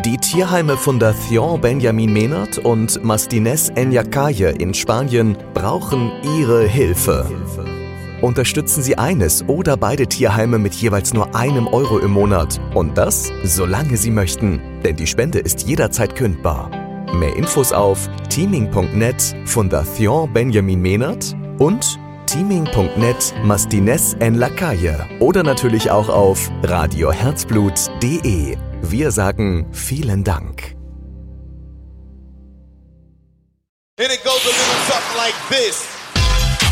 Die Tierheime Fundación Benjamin Menard und Mastines en la Calle in Spanien brauchen Ihre Hilfe. Unterstützen Sie eines oder beide Tierheime mit jeweils nur €1 im Monat. Und das, solange Sie möchten. Denn die Spende ist jederzeit kündbar. Mehr Infos auf teaming.net Fundación Benjamin Menard und teaming.net Mastines en la Calle oder natürlich auch auf radioherzblut.de. Wir sagen vielen Dank. And it goes a little something like this.